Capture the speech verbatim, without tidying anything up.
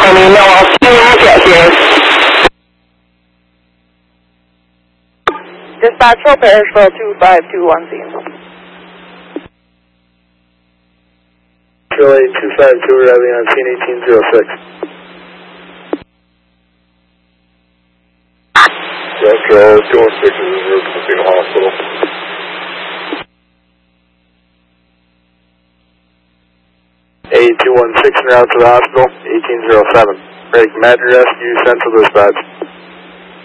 an email. I'll see you when I get here. Dispatch for Parishville two five two one scene. Charlie two five two arriving on scene eighteen oh six. Metro two one six is en route to Messina Hospital. A two one six en route to the hospital, eighteen oh seven. Break, Madrid Rescue, Central Dispatch.